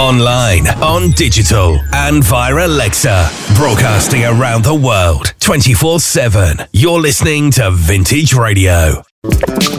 online, on digital, and via Alexa. Broadcasting around the world 24/7. You're listening to Vintage Radio.